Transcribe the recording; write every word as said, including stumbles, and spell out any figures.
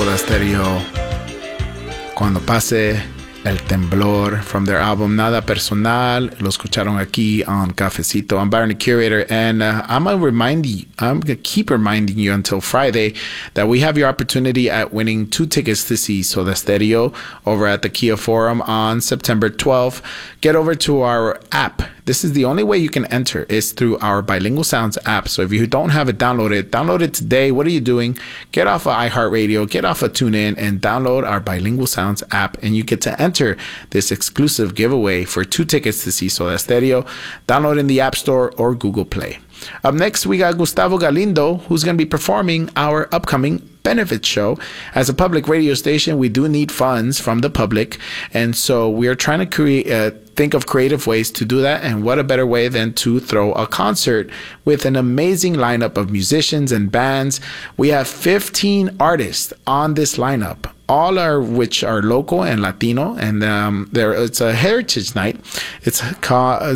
Soda Stereo, Cuando Pase El Temblor, from their album Nada Personal. Lo escucharon aquí on Cafecito. I'm Byron the Curator, and uh, I'm gonna remind you, I'm gonna keep reminding you until Friday that we have your opportunity at winning two tickets to see Soda Stereo over at the Kia Forum on September twelfth. Get over to our app. This is the only way you can enter is through our Bilingual Sounds app. So if you don't have it, download it. Download it today. What are you doing? Get off of iHeartRadio, get off of TuneIn, and download our Bilingual Sounds app, and you get to enter this exclusive giveaway for two tickets to see Soda Stereo. Download in the App Store or Google Play. Up next, we got Gustavo Galindo, who's going to be performing our upcoming benefit show. As a public radio station, we do need funds from the public, and so we are trying to create uh, think of creative ways to do that, and what a better way than to throw a concert with an amazing lineup of musicians and bands. We have fifteen artists on this lineup, all are which are local and Latino, and um, there it's a heritage night. It's called